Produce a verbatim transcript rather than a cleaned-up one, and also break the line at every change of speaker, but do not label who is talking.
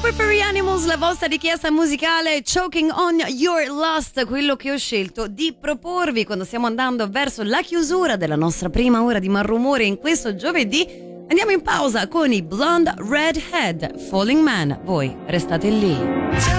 Super Furry Animals, la vostra richiesta musicale Choking on Your Lust, quello che ho scelto di proporvi quando stiamo andando verso la chiusura della nostra prima ora di Malrumore in questo giovedì. Andiamo in pausa con i Blonde Redhead, Falling Man. Voi restate lì.